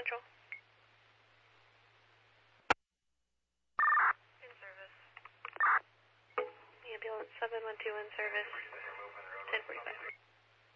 Central. In service. The ambulance 712 in service. 1045.